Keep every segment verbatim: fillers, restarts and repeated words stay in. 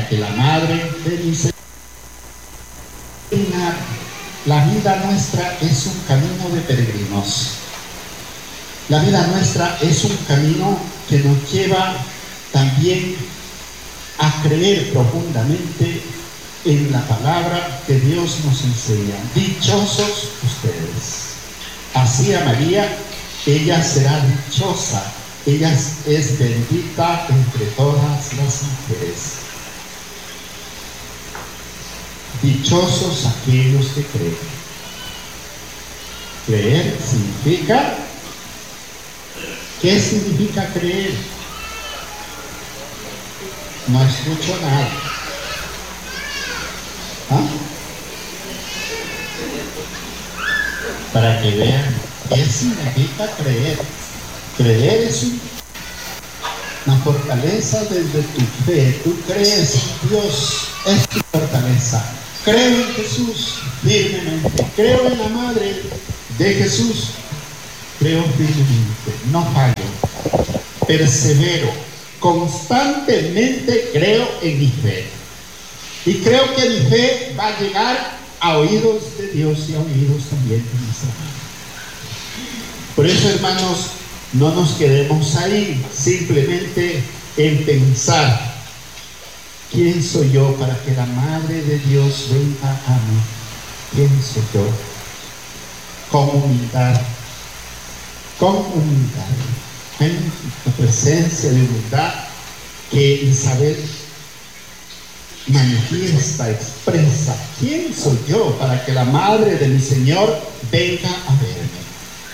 para que la madre de mi Señor. La vida nuestra es un camino de peregrinos. La vida nuestra es un camino que nos lleva también a creer profundamente en la palabra que Dios nos enseña. Dichosos ustedes. Así a María, ella será dichosa, ella es bendita entre todas las mujeres. Dichosos aquellos que creen. Creer significa, ¿qué significa creer? No escucho nada. ¿Ah? Para que vean, ¿qué significa creer? Creer es una fortaleza desde tu fe. Tú crees en Dios, es tu fortaleza. Creo en Jesús firmemente. Creo en la Madre de Jesús. Creo firmemente. No fallo. Persevero. Constantemente creo en mi fe. Y creo que mi fe va a llegar a oídos de Dios y a oídos también de nuestra Madre. Por eso, hermanos, no nos quedemos ahí simplemente en pensar: ¿quién soy yo para que la Madre de Dios venga a mí? ¿Quién soy yo? Con humildad, con humildad, en la presencia de humildad que Isabel manifiesta, expresa. ¿Quién soy yo para que la Madre de mi Señor venga a verme?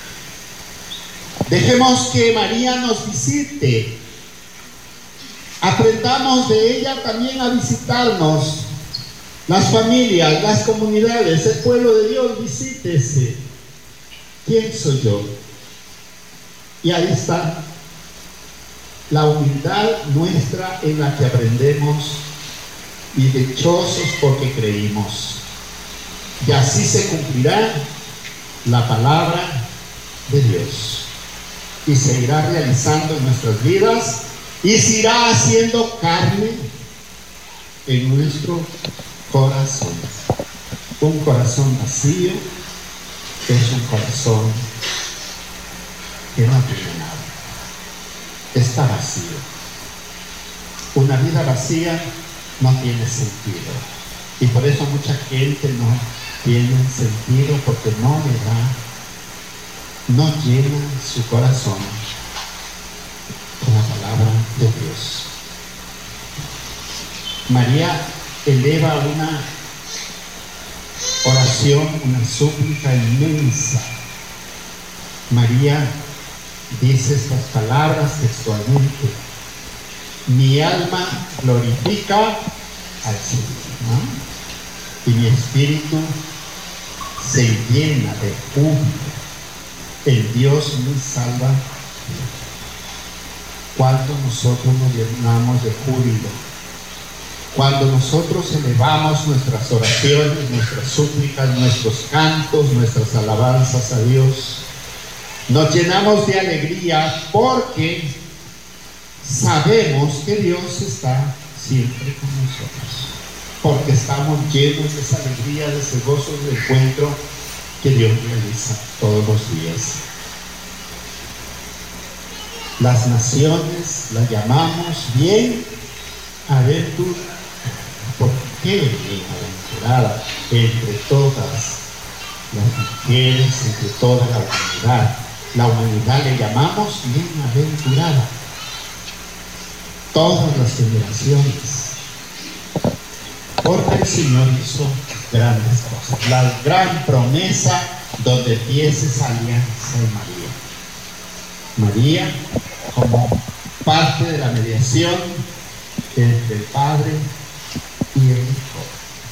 Dejemos que María nos visite. Aprendamos de ella también a visitarnos. Las familias, las comunidades, el pueblo de Dios, visítese. ¿Quién soy yo? Y ahí está la humildad nuestra en la que aprendemos, y dichosos porque creímos. Y así se cumplirá la palabra de Dios. Y se irá realizando en nuestras vidas y se irá haciendo carne en nuestro corazón. Un corazón vacío es un corazón que no tiene nada. Está vacío. Una vida vacía no tiene sentido. Y por eso mucha gente no tiene sentido, porque no le da, no llena su corazón con la palabra de Dios. María eleva una oración, una súplica inmensa. María dice estas palabras textualmente: mi alma glorifica al Señor, ¿no? Y mi espíritu se llena de júbilo. El Dios me salva. Cuando nosotros nos llenamos de júbilo, cuando nosotros elevamos nuestras oraciones, nuestras súplicas, nuestros cantos, nuestras alabanzas a Dios, nos llenamos de alegría porque sabemos que Dios está siempre con nosotros, porque estamos llenos de esa alegría, de ese gozo de encuentro que Dios realiza todos los días. Las naciones las llamamos bienaventuradas. ¿Por qué bienaventurada? Entre todas las mujeres, entre toda la humanidad, la humanidad le llamamos bienaventurada. Todas las generaciones, porque el Señor hizo grandes cosas. La gran promesa donde empieza esa alianza de María. María como parte de la mediación entre el Padre y el Hijo.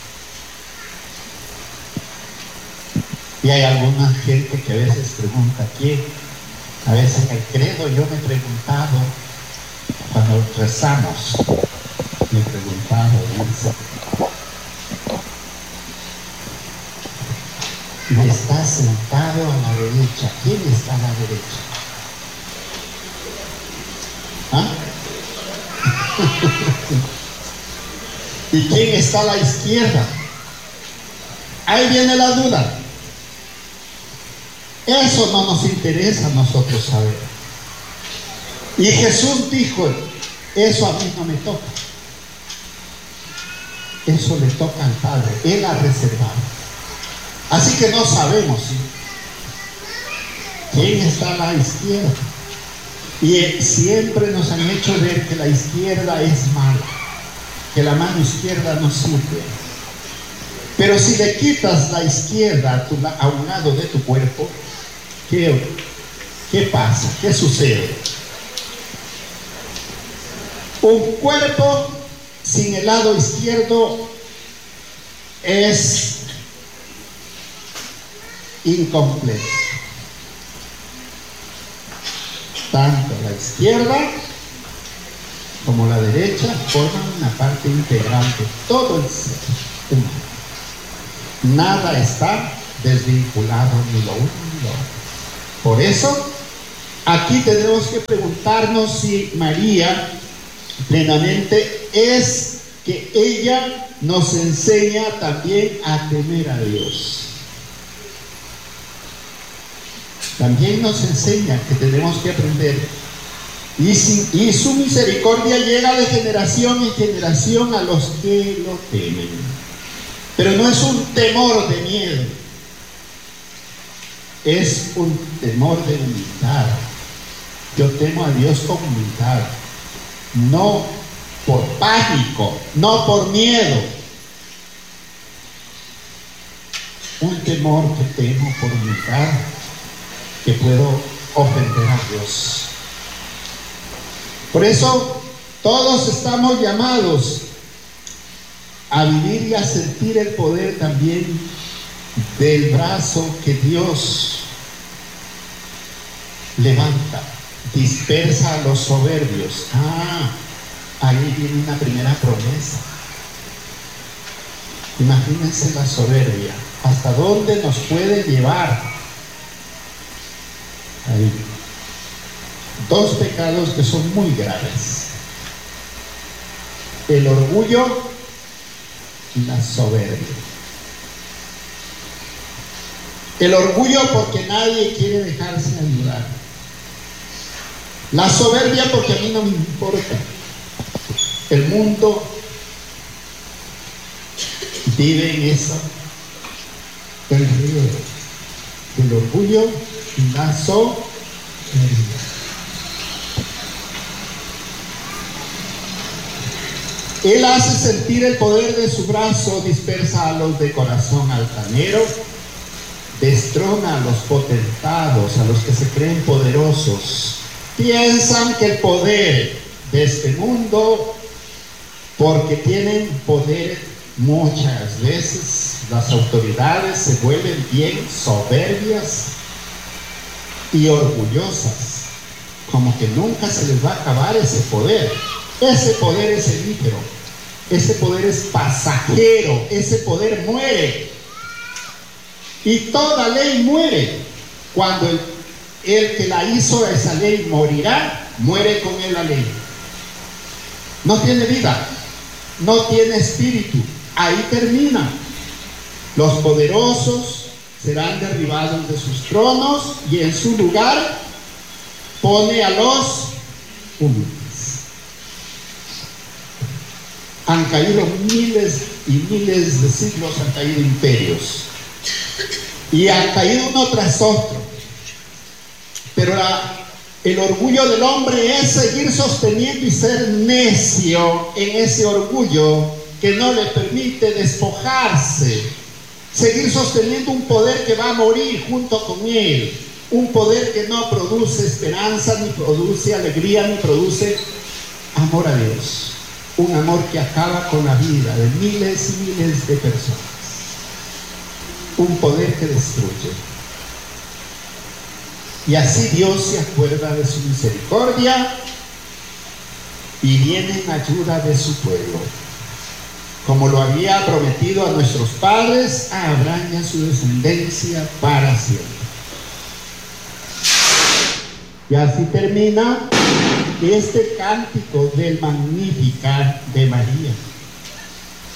Y hay alguna gente que a veces pregunta: ¿quién? A veces en el credo yo me he preguntado, cuando rezamos, me he preguntado, dice, y está sentado a la derecha. ¿Quién está a la derecha? ¿Ah? ¿Y quién está a la izquierda? Ahí viene la duda. Eso no nos interesa a nosotros saber. Y Jesús dijo, eso a mí no me toca. Eso le toca al Padre. Él ha reservado. Así que no sabemos, ¿sí?, quién está a la izquierda. Y siempre nos han hecho ver que la izquierda es mala, que la mano izquierda no sirve. Pero si le quitas la izquierda a, tu, a un lado de tu cuerpo, ¿qué, qué pasa? ¿Qué sucede? Un cuerpo sin el lado izquierdo es incompleto. Tanto la izquierda como la derecha forman una parte integral de todo el ser humano. Nada está desvinculado ni lo uno ni lo otro. Por eso, aquí tenemos que preguntarnos si María plenamente es que ella nos enseña también a temer a Dios. También nos enseña que tenemos que aprender. Y, si, y su misericordia llega de generación en generación a los que lo temen. Pero no es un temor de miedo. Es un temor de humildad. Yo temo a Dios con humildad. No por pánico, no por miedo. Un temor que temo por humildad, que puedo ofender a Dios. Por eso todos estamos llamados a vivir y a sentir el poder también del brazo que Dios levanta, dispersa a los soberbios. Ah, ahí viene una primera promesa. Imagínense la soberbia, hasta dónde nos puede llevar. Hay dos pecados que son muy graves: el orgullo y la soberbia. El orgullo porque nadie quiere dejarse ayudar. La soberbia porque a mí no me importa. El mundo vive en eso. El río del orgullo y la soberbia. Él hace sentir el poder de su brazo, dispersa a los de corazón altanero, destrona a los potentados, a los que se creen poderosos. Piensan que el poder de este mundo, porque tienen poder, muchas veces las autoridades se vuelven bien soberbias y orgullosas, como que nunca se les va a acabar ese poder. Ese poder es efímero, ese poder es pasajero, ese poder muere. Y toda ley muere. Cuando el, el que la hizo esa ley morirá, muere con él la ley. No tiene vida, no tiene espíritu. Ahí termina. Los poderosos serán derribados de sus tronos y en su lugar pone a los humildes. Han caído miles y miles de siglos, han caído imperios. Y han caído uno tras otro. Pero la, el orgullo del hombre es seguir sosteniendo y ser necio en ese orgullo que no le permite despojarse. Seguir sosteniendo un poder que va a morir junto con él. Un poder que no produce esperanza, ni produce alegría, ni produce amor a Dios. Un amor que acaba con la vida de miles y miles de personas. Un poder que destruye. Y así Dios se acuerda de su misericordia y viene en ayuda de su pueblo. Como lo había prometido a nuestros padres, a Abraham y a su descendencia para siempre. Y así termina este cántico del Magnificat de María.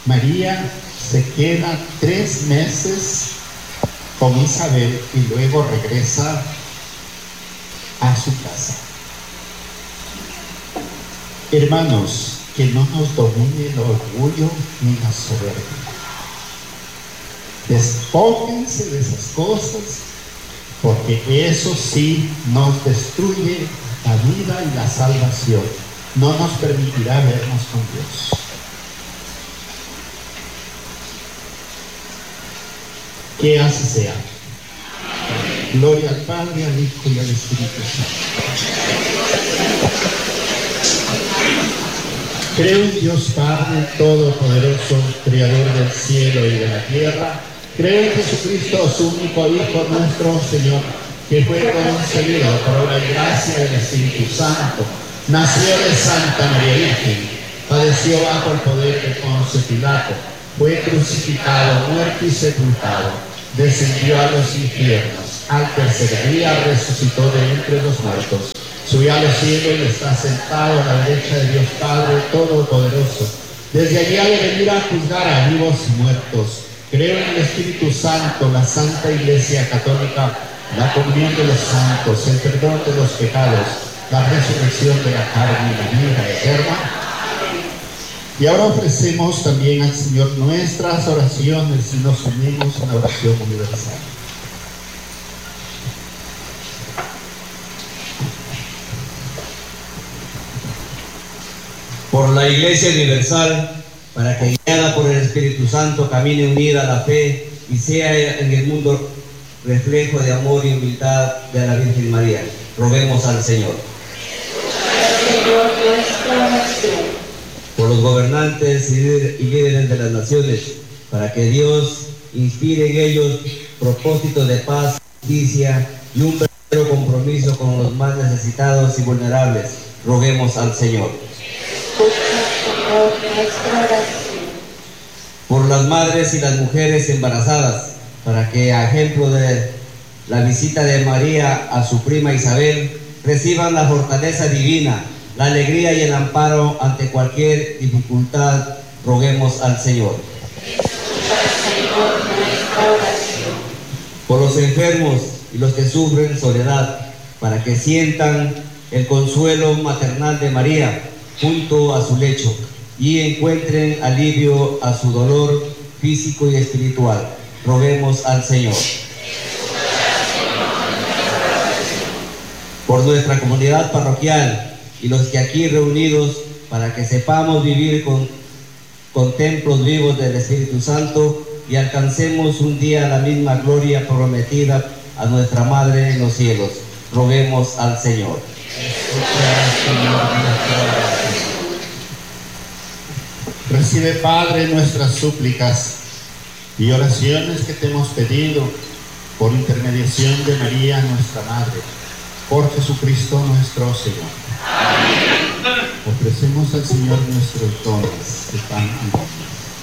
María se queda tres meses con Isabel y luego regresa a su casa. Hermanos, que no nos domine el orgullo ni la soberbia. Despójense de esas cosas, porque eso sí nos destruye la vida y la salvación. No nos permitirá vernos con Dios. Que así sea. Gloria al Padre, al Hijo y al Espíritu Santo. Creo en Dios Padre Todopoderoso, Creador del cielo y de la tierra. Creo en Jesucristo, su único Hijo, nuestro Señor, que fue concebido por obra y gracia del Espíritu Santo. Nació de Santa María Virgen, padeció bajo el poder de Poncio Pilato, fue crucificado, muerto y sepultado, descendió a los infiernos, al tercer día resucitó de entre los muertos, subió a los cielos y está sentado a la derecha de Dios Padre Todopoderoso. Desde allí ha de venir a juzgar a vivos y muertos. Creo en el Espíritu Santo, la Santa Iglesia Católica, la comunión de los santos, el perdón de los pecados, la resurrección de la carne y la vida eterna. Y ahora ofrecemos también al Señor nuestras oraciones y nos unimos en la oración universal. Por la Iglesia Universal, para que guiada por el Espíritu Santo camine unida a la fe y sea en el mundo reflejo de amor y humildad de la Virgen María. Roguemos al Señor. Señor, nuestra oración. Por los gobernantes y líderes de las naciones, para que Dios inspire en ellos propósitos de paz, justicia y un verdadero compromiso con los más necesitados y vulnerables. Roguemos al Señor. Señor, nuestra oración. Por las madres y las mujeres embarazadas, para que a ejemplo de la visita de María a su prima Isabel, reciban la fortaleza divina, la alegría y el amparo ante cualquier dificultad. Roguemos al Señor. Señor, nuestra oración. Por los enfermos y los que sufren soledad, para que sientan el consuelo maternal de María junto a su lecho y encuentren alivio a su dolor físico y espiritual. Roguemos al Señor. Por nuestra comunidad parroquial y los que aquí reunidos, para que sepamos vivir con, con templos vivos del Espíritu Santo y alcancemos un día la misma gloria prometida a nuestra Madre en los cielos. Roguemos al Señor. Recibe, Padre, nuestras súplicas y oraciones que te hemos pedido por intermediación de María, nuestra Madre, por Jesucristo nuestro Señor. Amén. Ofrecemos al Señor nuestros dones de pan y vino.